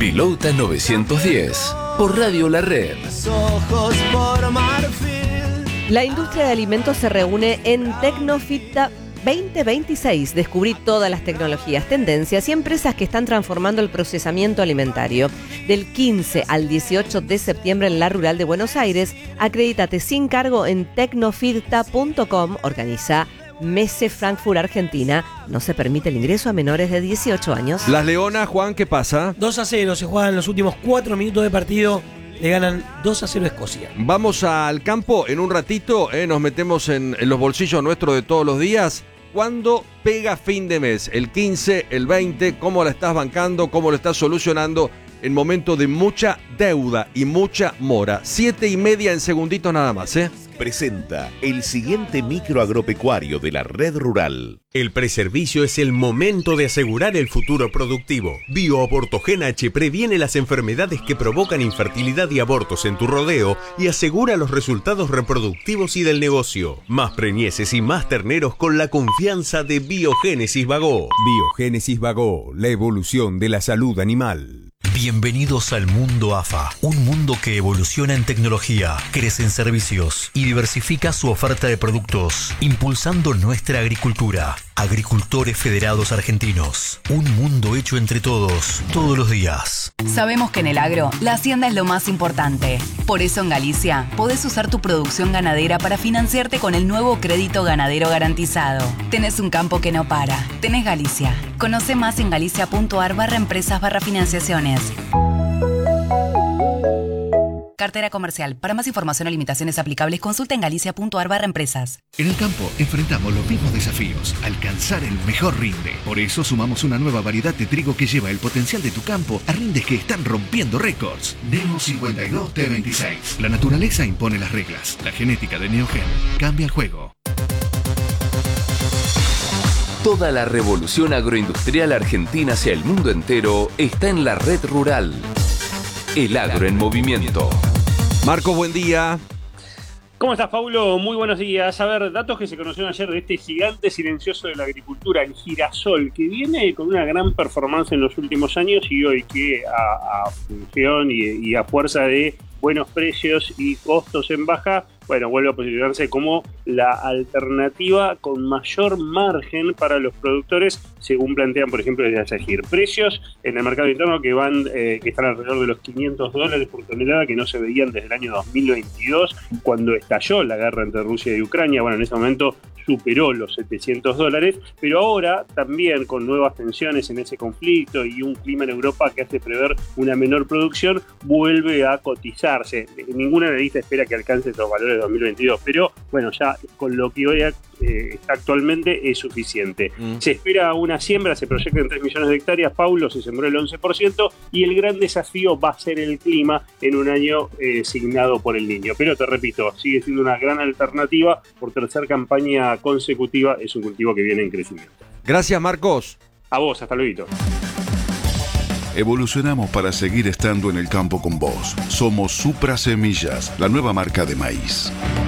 Vilota 910, por Radio La Red. La industria de alimentos se reúne en Tecnofita 2026. Descubrí todas las tecnologías, tendencias y empresas que están transformando el procesamiento alimentario. Del 15 al 18 de septiembre en la Rural de Buenos Aires. Acredítate sin cargo en tecnofita.com. Organiza Messe Frankfurt, Argentina. No se permite el ingreso a menores de 18 años. Las Leonas, Juan, ¿qué pasa? 2-0, se juegan los últimos 4 minutos de partido. Le ganan 2-0 a Escocia. Vamos al campo en un ratito, nos metemos en los bolsillos nuestros de todos los días. ¿Cuándo pega fin de mes? ¿El 15, el 20? ¿Cómo la estás bancando? ¿Cómo lo estás solucionando en momento de mucha deuda y mucha mora? 7:30 en segunditos nada más, Presenta el siguiente micro agropecuario de la Red Rural. El preservicio es el momento de asegurar el futuro productivo. BioAbortogen H previene las enfermedades que provocan infertilidad y abortos en tu rodeo y asegura los resultados reproductivos y del negocio. Más preñeces y más terneros con la confianza de Biogénesis Bagó. Biogénesis Bagó, la evolución de la salud animal. Bienvenidos al mundo AFA, un mundo que evoluciona en tecnología, crece en servicios y diversifica su oferta de productos, impulsando nuestra agricultura. Agricultores Federados Argentinos, un mundo hecho entre todos, todos los días. Sabemos que en el agro, la hacienda es lo más importante. Por eso en Galicia, podés usar tu producción ganadera para financiarte con el nuevo crédito ganadero garantizado. Tenés un campo que no para. Tenés Galicia. Conoce más en galicia.ar/empresas/financiaciones. Cartera comercial. Para más información o limitaciones aplicables, consulta en galicia.ar/empresas. En el campo enfrentamos los mismos desafíos, alcanzar el mejor rinde. Por eso sumamos una nueva variedad de trigo que lleva el potencial de tu campo a rindes que están rompiendo récords. Neo 52 T26. La naturaleza impone las reglas. La genética de Neogen cambia el juego. Toda la revolución agroindustrial argentina hacia el mundo entero está en la Red Rural. El agro en movimiento. Marcos, buen día. ¿Cómo estás, Paulo? Muy buenos días. A ver, datos que se conocieron ayer de este gigante silencioso de la agricultura, el girasol, que viene con una gran performance en los últimos años y hoy que a función y a fuerza de buenos precios y costos en baja, bueno, vuelve a posicionarse como la alternativa con mayor margen para los productores, según plantean, por ejemplo, desde Asagir. Precios en el mercado interno que están alrededor de los $500 por tonelada, que no se veían desde el año 2022, cuando estalló la guerra entre Rusia y Ucrania. Bueno, en ese momento superó los $700, pero ahora también con nuevas tensiones en ese conflicto y un clima en Europa que hace prever una menor producción, vuelve a cotizarse. Ninguna analista espera que alcance esos valores de 2022, pero bueno, ya con lo que hoy está actualmente es suficiente. Se espera una siembra, se proyecta en 3 millones de hectáreas, Paulo, se sembró el 11%, y el gran desafío va a ser el clima en un año signado por el Niño. Pero te repito, sigue siendo una gran alternativa, por tercera campaña consecutiva, es un cultivo que viene en crecimiento. Gracias, Marcos. A vos, hasta luego. Evolucionamos para seguir estando en el campo con vos. Somos Supra Semillas, la nueva marca de maíz.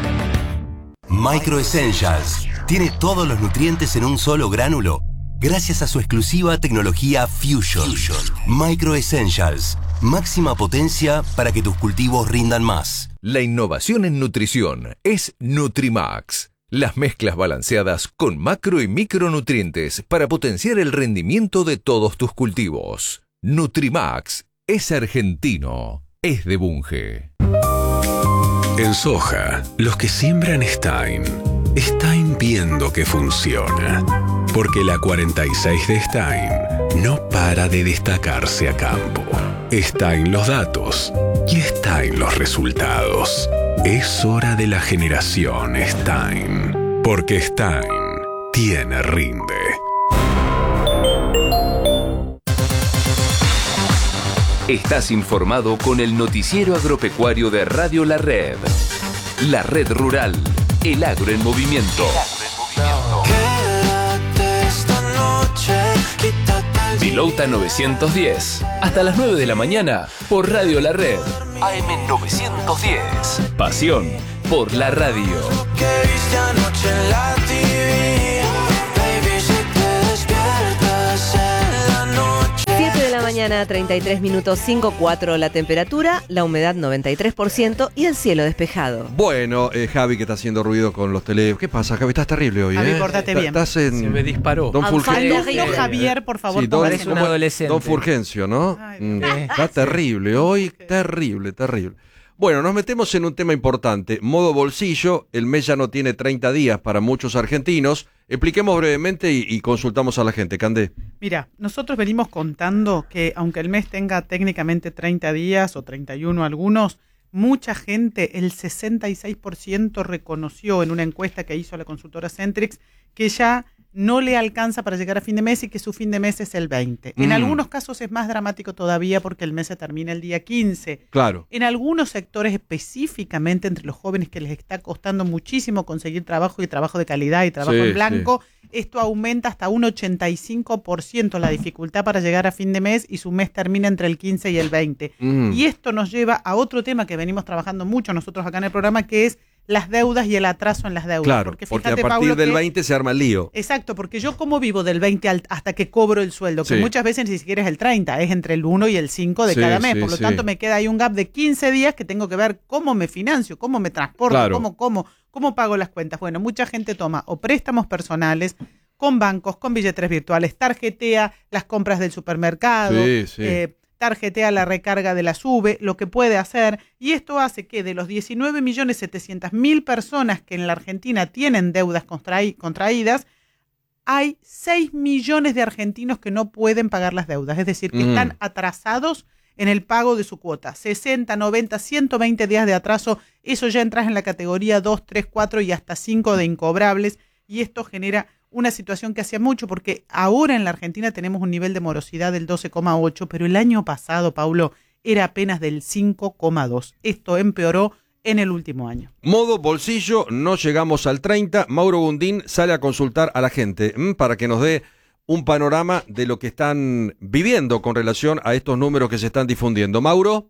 Micro Essentials tiene todos los nutrientes en un solo gránulo, gracias a su exclusiva tecnología Fusion. Micro Essentials, máxima potencia para que tus cultivos rindan más. La innovación en nutrición es Nutrimax. Las mezclas balanceadas con macro y micronutrientes para potenciar el rendimiento de todos tus cultivos. Nutrimax es argentino, es de Bunge. En soja, los que siembran Stein viendo que funciona. Porque la 46 de Stein no para de destacarse a campo. Stein los datos y Stein los resultados. Es hora de la generación Stein. Porque Stein tiene rinde. Estás informado con el noticiero agropecuario de Radio La Red. La Red Rural. El agro en movimiento. Vilota 910. Hasta las 9 de la mañana por Radio La Red. AM 910. Pasión por la radio. mañana, 33 minutos 5:04 la temperatura, la humedad 93% y el cielo despejado. Bueno, Javi, que está haciendo ruido con los teléfonos. ¿Qué pasa, Javi? Estás terrible hoy, Javi, pórtate bien. Estás en... Se me disparó. Don Fulgencio. Javier, por favor. Sí, parece un adolescente. Don Fulgencio, ¿no? Está terrible hoy, terrible. Bueno, nos metemos en un tema importante. Modo bolsillo, el mes ya no tiene 30 días para muchos argentinos. Expliquemos brevemente y consultamos a la gente. Candé. Mira, nosotros venimos contando que aunque el mes tenga técnicamente 30 días o 31 algunos, mucha gente, el 66% reconoció en una encuesta que hizo la consultora Centrix que ya no le alcanza para llegar a fin de mes y que su fin de mes es el 20. En algunos casos es más dramático todavía porque el mes se termina el día 15. Claro. En algunos sectores, específicamente entre los jóvenes que les está costando muchísimo conseguir trabajo y trabajo de calidad y trabajo en blanco, esto aumenta hasta un 85% la dificultad para llegar a fin de mes y su mes termina entre el 15 y el 20. Y esto nos lleva a otro tema que venimos trabajando mucho nosotros acá en el programa, que es las deudas y el atraso en las deudas. Claro, porque fíjate, a partir Paulo, del 20 se arma el lío. Exacto, porque yo como vivo del 20 hasta que cobro el sueldo, que muchas veces ni siquiera es el 30, es entre el 1 y el 5 de cada mes. Por lo tanto, me queda ahí un gap de 15 días que tengo que ver cómo me financio, cómo me transporto, cómo pago las cuentas. Bueno, mucha gente toma o préstamos personales con bancos, con billeteras virtuales, tarjetea las compras del supermercado, tarjetea la recarga de la SUBE, lo que puede hacer, y esto hace que de los 19.700.000 personas que en la Argentina tienen deudas contraídas, hay 6 millones de argentinos que no pueden pagar las deudas, es decir, que están atrasados en el pago de su cuota. 60, 90, 120 días de atraso, eso ya entras en la categoría 2, 3, 4 y hasta 5 de incobrables, y esto genera una situación que hacía mucho, porque ahora en la Argentina tenemos un nivel de morosidad del 12,8, pero el año pasado, Paulo, era apenas del 5,2. Esto empeoró en el último año. Modo bolsillo, no llegamos al 30. Mauro Gundín sale a consultar a la gente para que nos dé un panorama de lo que están viviendo con relación a estos números que se están difundiendo. Mauro.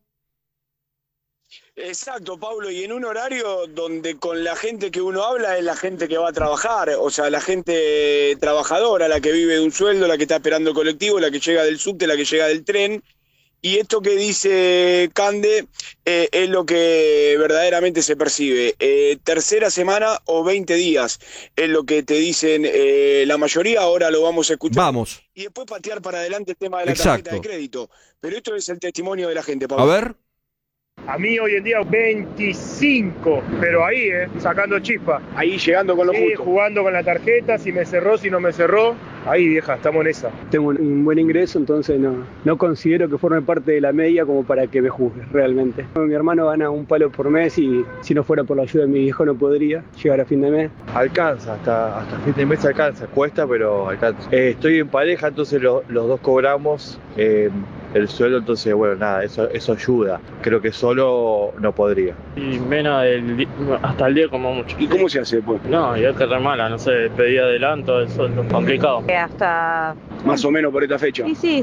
Exacto, Pablo, y en un horario donde con la gente que uno habla es la gente que va a trabajar, o sea, la gente trabajadora, la que vive de un sueldo, la que está esperando el colectivo, la que llega del subte, la que llega del tren, y esto que dice Cande es lo que verdaderamente se percibe. Tercera semana o 20 días es lo que te dicen la mayoría, ahora lo vamos a escuchar. Vamos. Y después patear para adelante el tema de la tarjeta de crédito. Pero esto es el testimonio de la gente, Pablo. A ver. A mí hoy en día 25, pero ahí, sacando chispa. Ahí llegando con lo justo. Jugando con la tarjeta, si me cerró, si no me cerró. Ahí, vieja, estamos en esa. Tengo un buen ingreso, entonces no considero que forme parte de la media como para que me juzgues realmente. Mi hermano gana un palo por mes y si no fuera por la ayuda de mi viejo no podría llegar a fin de mes. Alcanza, hasta fin de mes alcanza. Cuesta, pero alcanza. Estoy en pareja, entonces los dos cobramos el sueldo, entonces bueno, nada, eso ayuda. Creo que solo no podría. Y menos hasta el día como mucho. ¿Y cómo se hace después? No, y es que re mala, no sé, pedí adelanto, eso es complicado. Hasta... Más o menos por esta fecha. Y sí.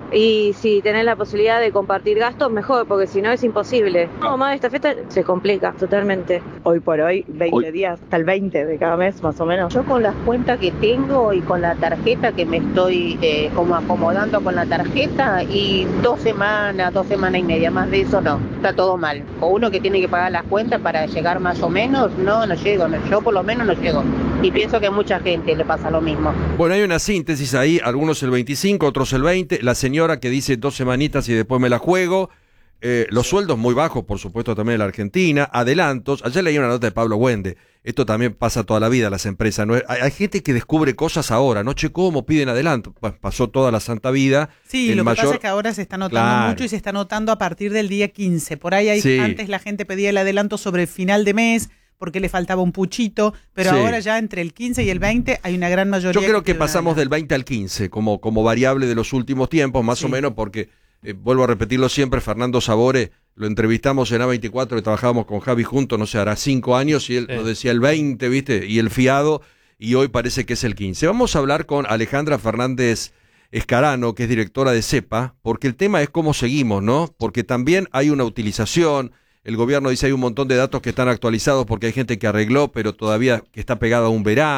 Y si tenés la posibilidad de compartir gastos, mejor, porque si no es imposible. No, más esta fecha se complica totalmente. Hoy por hoy, 20 días, hasta el 20 de cada mes, más o menos. Yo con las cuentas que tengo y con la tarjeta que me estoy como acomodando con la tarjeta, y 2 semanas y media, más de eso no. Está todo mal. O uno que tiene que pagar las cuentas para llegar más o menos, no llego. Yo por lo menos no llego. Y pienso que a mucha gente le pasa lo mismo. Bueno, hay una síntesis ahí, algunos el 25, otros el 20, la señora que dice 2 semanitas y después me la juego, los sueldos muy bajos, por supuesto, también en la Argentina, adelantos. Ayer leí una nota de Pablo Wende, esto también pasa toda la vida en las empresas, ¿no? Hay gente que descubre cosas ahora, ¿no? Che, ¿cómo piden adelanto? Pasó toda la santa vida. Sí, lo que pasa es que ahora se está notando mucho y se está notando a partir del día 15. Por ahí antes la gente pedía el adelanto sobre el final de mes, porque le faltaba un puchito, pero ahora ya entre el 15 y el 20 hay una gran mayoría. Yo creo que pasamos del 20 al 15 como variable de los últimos tiempos, más o menos, porque, vuelvo a repetirlo siempre, Fernando Sabore, lo entrevistamos en A24, trabajábamos con Javi juntos, no sé, hará 5 años, y él nos decía el 20, ¿viste? Y el fiado, y hoy parece que es el 15. Vamos a hablar con Alejandra Fernández Escarano, que es directora de CEPA, porque el tema es cómo seguimos, ¿no? Porque también hay una utilización. El gobierno dice hay un montón de datos que están actualizados porque hay gente que arregló, pero todavía que está pegado a un veraz.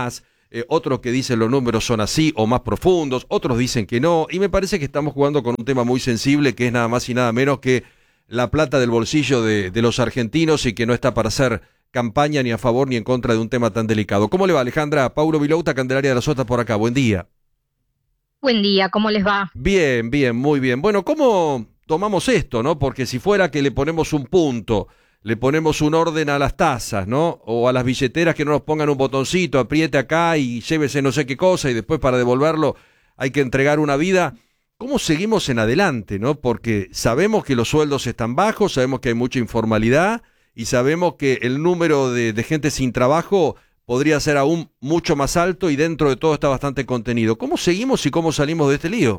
otros que dicen los números son así o más profundos, otros dicen que no, y me parece que estamos jugando con un tema muy sensible que es nada más y nada menos que la plata del bolsillo de los argentinos y que no está para hacer campaña ni a favor ni en contra de un tema tan delicado. ¿Cómo le va, Alejandra? Paulo Vilouta, Candelaria de la Sota por acá, buen día. Buen día, ¿cómo les va? Bien, muy bien. Bueno, ¿cómo tomamos esto, no? Porque si fuera que le ponemos un punto, le ponemos un orden a las tasas, ¿no? O a las billeteras que no nos pongan un botoncito, apriete acá y llévese no sé qué cosa y después para devolverlo hay que entregar una vida. ¿Cómo seguimos en adelante, no? Porque sabemos que los sueldos están bajos, sabemos que hay mucha informalidad y sabemos que el número de gente sin trabajo podría ser aún mucho más alto y dentro de todo está bastante contenido. ¿Cómo seguimos y cómo salimos de este lío?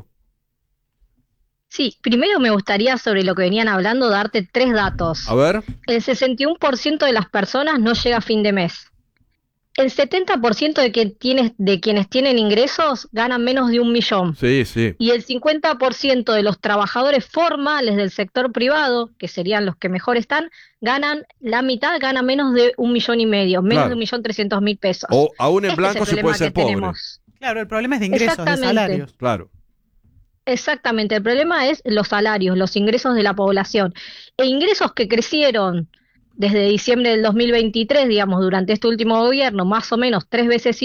Sí, primero me gustaría, sobre lo que venían hablando, darte 3 datos. A ver. El 61% de las personas no llega a fin de mes. El 70% de quienes tienen ingresos ganan menos de 1 millón. Sí, sí. Y el 50% de los trabajadores formales del sector privado, que serían los que mejor están, la mitad gana menos de 1,5 millones, menos de 1.300.000 pesos. O aún en blanco se puede ser pobre. Tenemos. Claro, el problema es de ingresos, de salarios. Claro. Exactamente, el problema es los salarios, los ingresos de la población. E ingresos que crecieron desde diciembre del 2023, digamos, durante este último gobierno, más o menos 3,5 veces,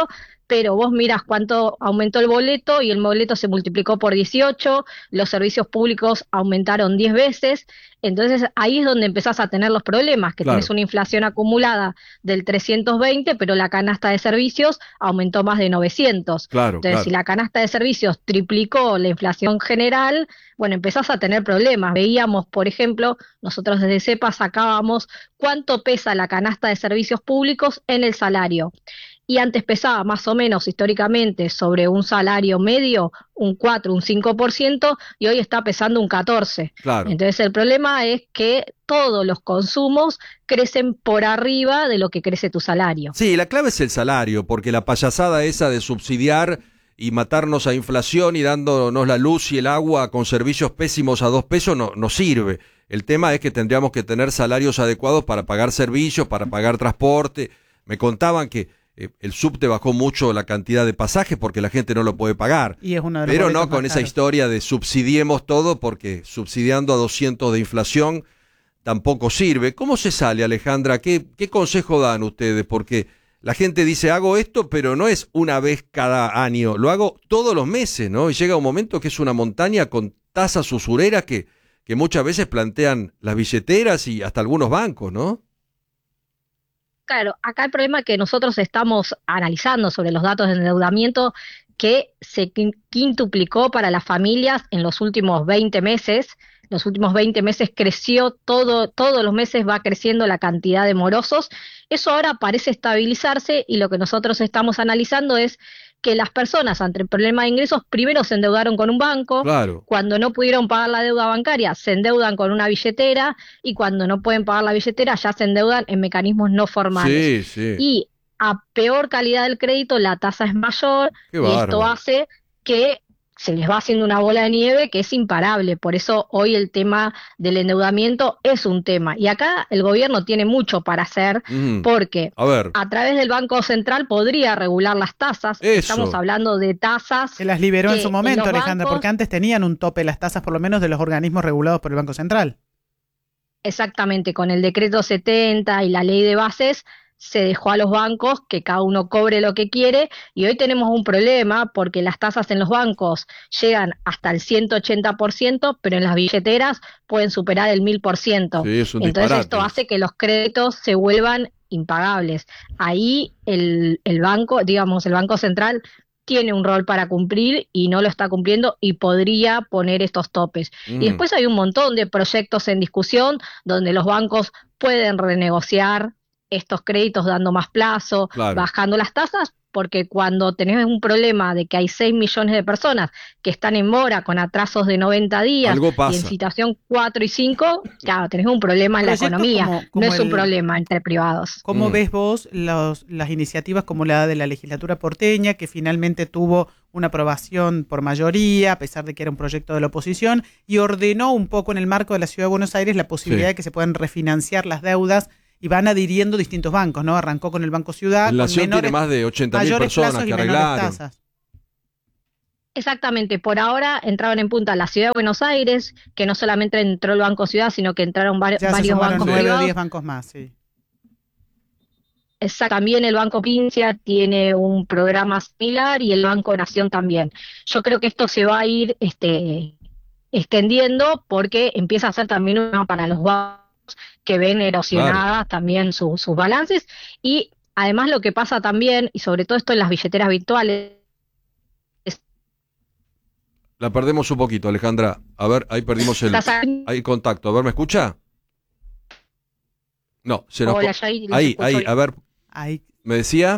pero vos mirás cuánto aumentó el boleto y el boleto se multiplicó por 18, los servicios públicos aumentaron 10 veces, entonces ahí es donde empezás a tener los problemas, que tenés una inflación acumulada del 320, pero la canasta de servicios aumentó más de 900. Entonces, si la canasta de servicios triplicó la inflación general, bueno, empezás a tener problemas. Veíamos, por ejemplo, nosotros desde CEPA sacábamos cuánto pesa la canasta de servicios públicos en el salario. Y antes pesaba más o menos históricamente sobre un salario medio un 4, un 5%, y hoy está pesando un 14%. Claro. Entonces el problema es que todos los consumos crecen por arriba de lo que crece tu salario. Sí, la clave es el salario, porque la payasada esa de subsidiar y matarnos a inflación y dándonos la luz y el agua con servicios pésimos a 2 pesos no sirve. El tema es que tendríamos que tener salarios adecuados para pagar servicios, para pagar transporte. Me contaban que el subte bajó mucho la cantidad de pasajes porque la gente no lo puede pagar. Y es uno de los pero no con esa historia de subsidiemos todo, porque subsidiando a 200 de inflación tampoco sirve. ¿Cómo se sale, Alejandra? ¿Qué consejo dan ustedes? Porque la gente dice, hago esto, pero no es una vez cada año, lo hago todos los meses, ¿no? Y llega un momento que es una montaña con tasas usureras que muchas veces plantean las billeteras y hasta algunos bancos, ¿no? Claro, acá el problema que nosotros estamos analizando sobre los datos de endeudamiento que se quintuplicó para las familias en los últimos 20 meses. Los últimos 20 meses creció todos los meses va creciendo la cantidad de morosos. Eso ahora parece estabilizarse y lo que nosotros estamos analizando es que las personas ante el problema de ingresos primero se endeudaron con un banco, cuando no pudieron pagar la deuda bancaria se endeudan con una billetera y cuando no pueden pagar la billetera ya se endeudan en mecanismos no formales. Sí. Y a peor calidad del crédito la tasa es mayor y esto hace que se les va haciendo una bola de nieve que es imparable. Por eso hoy el tema del endeudamiento es un tema. Y acá el gobierno tiene mucho para hacer porque a través del Banco Central podría regular las tasas. Estamos hablando de tasas que las liberó en su momento, Alejandra, porque antes tenían un tope las tasas, por lo menos de los organismos regulados por el Banco Central. Exactamente, con el decreto 70 y la ley de bases se dejó a los bancos que cada uno cobre lo que quiere y hoy tenemos un problema porque las tasas en los bancos llegan hasta el 180%, pero en las billeteras pueden superar el 1000%. Sí, es un Entonces disparate. Esto hace que los créditos se vuelvan impagables. Ahí el banco, digamos, el Banco Central tiene un rol para cumplir y no lo está cumpliendo y podría poner estos topes. Y después hay un montón de proyectos en discusión donde los bancos pueden renegociar estos créditos dando más plazo, bajando las tasas, porque cuando tenés un problema de que hay 6 millones de personas que están en mora con atrasos de 90 días y en situación 4 y 5, claro, tenés un problema en la economía, no es un problema entre privados. ¿Cómo ves vos las iniciativas como la de la legislatura porteña, que finalmente tuvo una aprobación por mayoría, a pesar de que era un proyecto de la oposición, y ordenó un poco en el marco de la Ciudad de Buenos Aires la posibilidad de que se puedan refinanciar las deudas y van adhiriendo distintos bancos, ¿no? Arrancó con el Banco Ciudad. La Nación tiene más de 80.000 personas que arreglaron. Exactamente, por ahora entraron en punta la Ciudad de Buenos Aires, que no solamente entró el Banco Ciudad, sino que entraron varios bancos privados. 10 bancos más, sí. Exacto, también el Banco Provincia tiene un programa similar y el Banco Nación también. Yo creo que esto se va a ir extendiendo porque empieza a ser también una para los bancos que ven erosionadas también sus balances, y además lo que pasa también, y sobre todo esto en las billeteras virtuales. La perdemos un poquito, Alejandra. A ver, ahí perdimos el contacto. A ver, ¿me escucha? No, se nos... Hola, ahí, a ver. Ahí. ¿Me decía?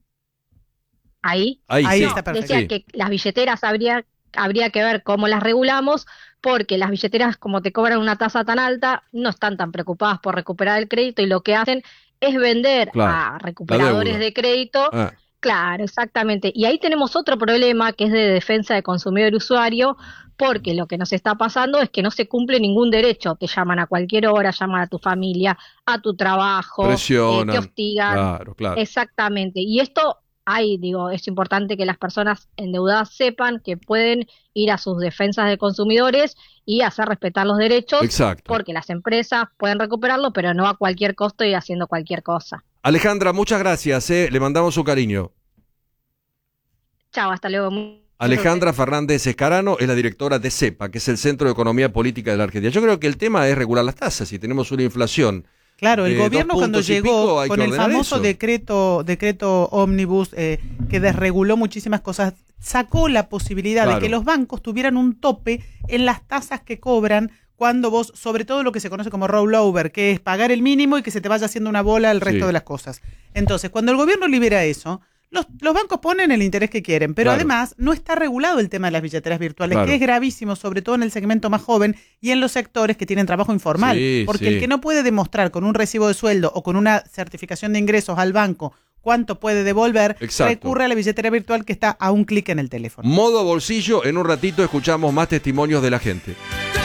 Ahí sí. Está perfecto. Decía que las billeteras habría que ver cómo las regulamos, porque las billeteras, como te cobran una tasa tan alta, no están tan preocupadas por recuperar el crédito, y lo que hacen es vender a recuperadores de crédito. Claro, exactamente. Y ahí tenemos otro problema que es de defensa del consumidor y usuario, porque lo que nos está pasando es que no se cumple ningún derecho. Te llaman a cualquier hora, llaman a tu familia, a tu trabajo, presionan, te hostigan. Claro. Exactamente. Y esto, es importante que las personas endeudadas sepan que pueden ir a sus defensas de consumidores y hacer respetar los derechos. Exacto. Porque las empresas pueden recuperarlo, pero no a cualquier costo y haciendo cualquier cosa. Alejandra, muchas gracias, le mandamos un cariño. Chao, hasta luego. Alejandra Fernández Escarano es la directora de CEPA, que es el Centro de Economía Política de la Argentina. Yo creo que el tema es regular las tasas. Si tenemos una inflación. Claro, el gobierno cuando llegó con el famoso decreto ómnibus que desreguló muchísimas cosas, sacó la posibilidad de que los bancos tuvieran un tope en las tasas que cobran cuando vos, sobre todo lo que se conoce como rollover, que es pagar el mínimo y que se te vaya haciendo una bola el resto de las cosas. Entonces, cuando el gobierno libera eso, los bancos ponen el interés que quieren, pero además no está regulado el tema de las billeteras virtuales, que es gravísimo, sobre todo en el segmento más joven y en los sectores que tienen trabajo informal, porque el que no puede demostrar con un recibo de sueldo o con una certificación de ingresos al banco cuánto puede devolver, recurre a la billetera virtual que está a un clic en el teléfono. Modo bolsillo, en un ratito escuchamos más testimonios de la gente.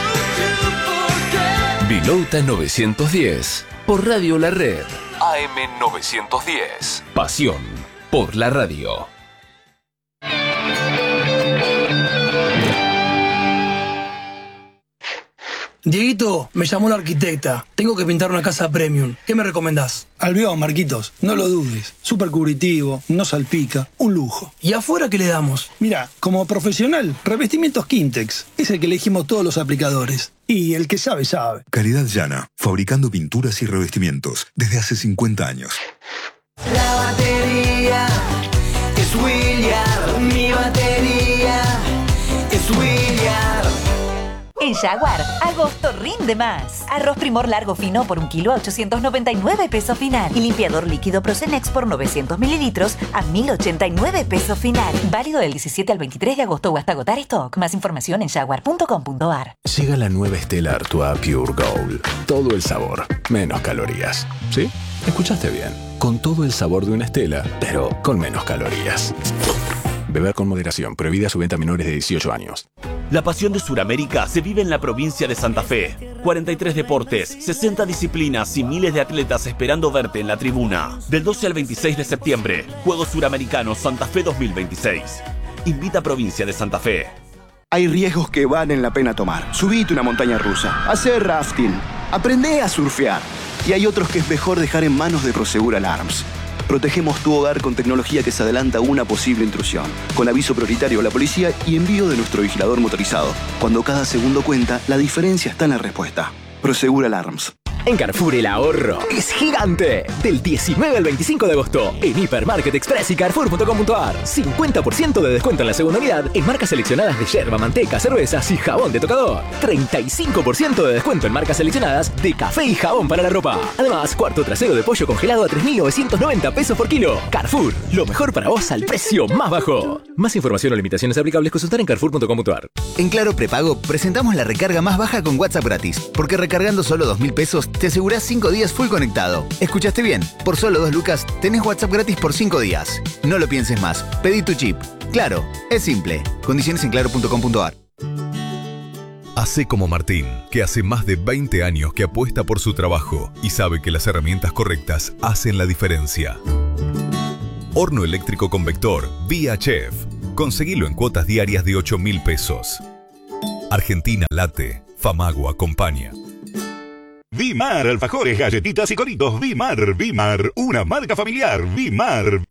Villouta 910, por Radio La Red, AM 910. Pasión por la radio. Dieguito, me llamó la arquitecta. Tengo que pintar una casa premium. ¿Qué me recomendás? Albión, Marquitos. No lo dudes. Súper cubritivo, no salpica, un lujo. ¿Y afuera qué le damos? Mira, como profesional, revestimientos Quintex. Es el que elegimos todos los aplicadores. Y el que sabe, sabe. Calidad llana, fabricando pinturas y revestimientos desde hace 50 años. La batería es Williard. Mi batería es Williard. En Jaguar, agosto rinde más. Arroz Primor largo fino por 1 kilo a 899 pesos final. Y limpiador líquido Procenex por 900 mililitros a 1089 pesos final. Válido del 17 al 23 de agosto o hasta agotar stock. Más información en jaguar.com.ar. Llega la nueva Stella Artois Pure Gold. Todo el sabor, menos calorías. ¿Sí? Escuchaste bien. Con todo el sabor de una Stella, pero con menos calorías. Beber con moderación. Prohibida su venta a menores de 18 años. La pasión de Sudamérica se vive en la provincia de Santa Fe. 43 deportes, 60 disciplinas y miles de atletas esperando verte en la tribuna. Del 12 al 26 de septiembre, Juegos Suramericanos Santa Fe 2026. Invita a Provincia de Santa Fe. Hay riesgos que valen la pena tomar. Subite una montaña rusa, hacer rafting, aprende a surfear. Y hay otros que es mejor dejar en manos de Prosegur Alarms. Protegemos tu hogar con tecnología que se adelanta a una posible intrusión, con aviso prioritario a la policía y envío de nuestro vigilador motorizado. Cuando cada segundo cuenta, la diferencia está en la respuesta. Prosegur Alarms. En Carrefour el ahorro es gigante. Del 19 al 25 de agosto en Hipermarket Express y Carrefour.com.ar. 50% de descuento en la segunda unidad en marcas seleccionadas de yerba, manteca, cervezas y jabón de tocador. 35% de descuento en marcas seleccionadas de café y jabón para la ropa. Además, cuarto trasero de pollo congelado a 3.990 pesos por kilo. Carrefour, lo mejor para vos al precio más bajo. Más información o limitaciones aplicables consultar en Carrefour.com.ar. En Claro Prepago presentamos la recarga más baja con WhatsApp gratis, porque recargando solo 2.000 pesos te asegurás 5 días full conectado. ¿Escuchaste bien? Por solo 2 lucas tenés WhatsApp gratis por 5 días. No lo pienses más. Pedí tu chip. Claro, es simple. Condiciones en claro.com.ar. Hacé como Martín, que hace más de 20 años que apuesta por su trabajo y sabe que las herramientas correctas hacen la diferencia. Horno eléctrico convector Vía Chef. Conseguilo en cuotas diarias de 8.000 pesos. Argentina Late. Famagua acompaña. Vimar, alfajores, galletitas y coritos. Vimar, una marca familiar. Vimar.